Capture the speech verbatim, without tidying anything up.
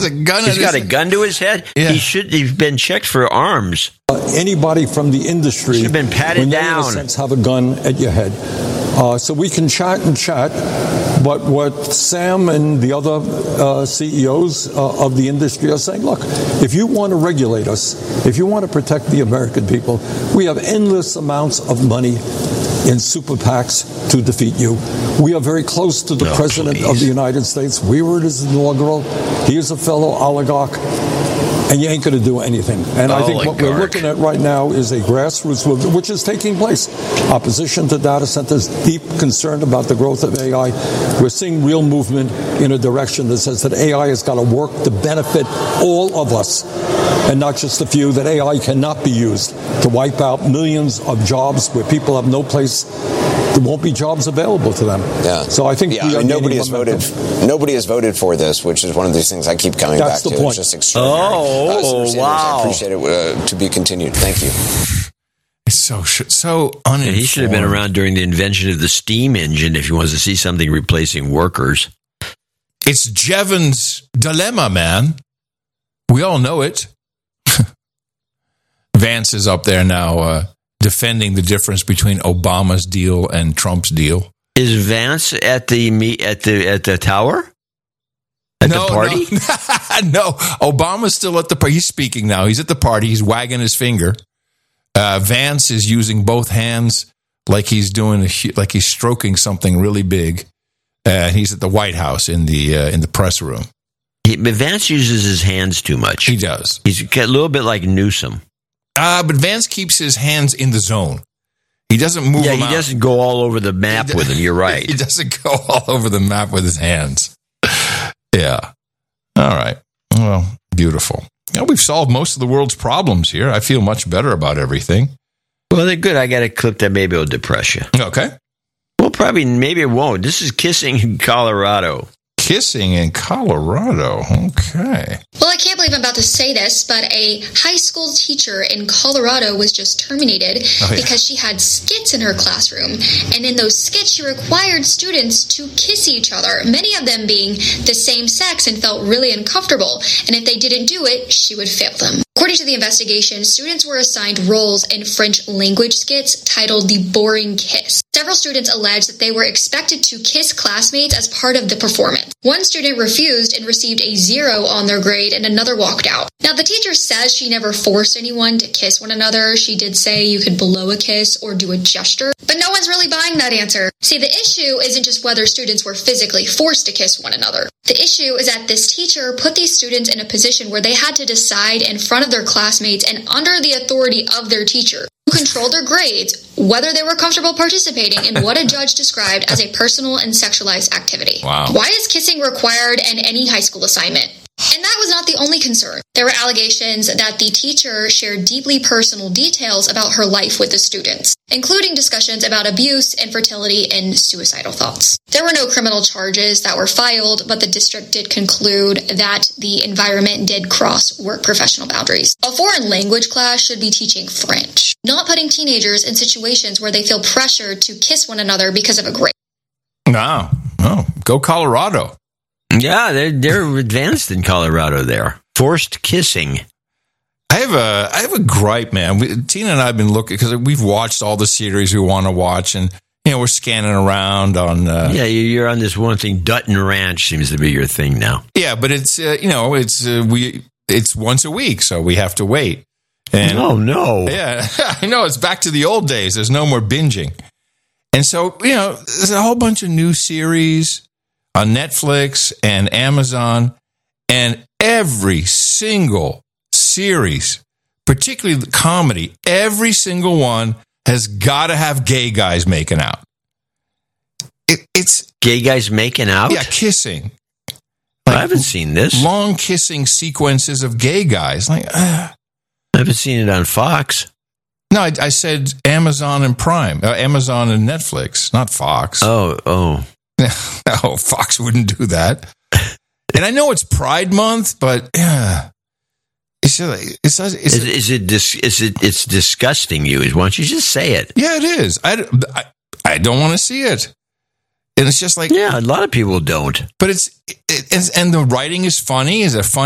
a gun. He's got a gun to his head. Yeah. He should. He's been checked for arms. Uh, anybody from the industry Should have been patted when they, down. in a sense, have a gun at your head. Uh, so we can chat and chat, but what Sam and the other uh, C E Os uh, of the industry are saying, look, if you want to regulate us, if you want to protect the American people, we have endless amounts of money in super PACs to defeat you. We are very close to the Oh, President please. of the United States. We were at his inaugural. He is a fellow oligarch. And you ain't going to do anything. And I think what we're Oligarch. looking at right now is a grassroots movement, which is taking place. Opposition to data centers, deep concern about the growth of A I. We're seeing real movement in a direction that says that A I has got to work to benefit all of us, and not just a few, that A I cannot be used to wipe out millions of jobs where people have no place. There won't be jobs available to them. Yeah. So I think yeah, we I are mean, nobody gaining has momentum. voted. Nobody has voted for this, which is one of these things I keep coming That's back the to. point. It's just extraordinary. Oh, Uh, Senator Sanders, wow. I appreciate it. Uh, to be continued. Thank you. It's so so uninformed. And he should have been around during the invention of the steam engine if he wants to see something replacing workers. It's Jevon's dilemma, man. We all know it. Vance is up there now uh, defending the difference between Obama's deal and Trump's deal. Is Vance at the me at the at the tower? At no, the party? No. no, Obama's still at the party. He's speaking now. He's at the party. He's wagging his finger. Uh, Vance is using both hands like he's doing a, hu- like he's stroking something really big. Uh, he's at the White House in the uh, in the press room. He, but Vance uses his hands too much. He does. He's a little bit like Newsom. Uh, but Vance keeps his hands in the zone. He doesn't move Yeah, them he out. doesn't go all over the map with him. You're right. He doesn't go all over the map with his hands. Yeah. All right. Well, beautiful. Yeah, we've solved most of the world's problems here. I feel much better about everything. Well, they're good. I got a clip that maybe will depress you. Okay. Well, probably, maybe it won't. This is Kissing in Colorado. Kissing in Colorado. Okay. Well, I can't believe I'm about to say this, but a high school teacher in Colorado was just terminated Oh, yeah. because she had skits in her classroom. And in those skits, she required students to kiss each other, many of them being the same sex, and felt really uncomfortable. And if they didn't do it, she would fail them. According to the investigation, students were assigned roles in French language skits titled The Boring Kiss. Several students alleged that they were expected to kiss classmates as part of the performance. One student refused and received a zero on their grade, and another walked out. Now, the teacher says she never forced anyone to kiss one another. She did say you could blow a kiss or do a gesture, but no one's really buying that answer. See, the issue isn't just whether students were physically forced to kiss one another. The issue is that this teacher put these students in a position where they had to decide in front of their classmates and under the authority of their teacher, who controlled their grades, whether they were comfortable participating in what a judge described as a personal and sexualized activity. Wow. Why is kissing required in any high school assignment? And that was not the only concern. There were allegations that the teacher shared deeply personal details about her life with the students, including discussions about abuse, infertility, and suicidal thoughts. There were no criminal charges that were filed, but the district did conclude that the environment did cross work professional boundaries. A foreign language class should be teaching French, not putting teenagers in situations where they feel pressured to kiss one another because of a grade. No. Oh, go Colorado. Yeah, they're, they're advanced in Colorado there. Forced kissing. I have a I have a gripe, man. We, Tina and I have been looking because we've watched all the series we want to watch, and you know we're scanning around on. Uh, Yeah, you- you're on this one thing. Dutton Ranch seems to be your thing now. yeah, but it's uh, you know it's uh, we it's once a week, so we have to wait. And Oh, no. yeah, I know it's back to the old days. There's no more binging, and so you know there's a whole bunch of new series on Netflix and Amazon, and every single series, particularly the comedy, every single one has got to have gay guys making out. It, it's Gay guys making out? yeah, kissing, I haven't seen this. long kissing sequences of gay guys. Like, uh, I haven't seen it on Fox. no, I, I said Amazon and Prime, uh, Amazon and Netflix, not Fox. Oh, oh. No, Fox wouldn't do that. And I know it's Pride Month, but yeah, it's just, it's, it's, Is, is it dis, is it it's disgusting you? Why don't you just say it? yeah, it is. I, I, I don't want to see it, and it's just like Yeah, a lot of people don't. but it's it, it's and the writing is funny. Is a fun.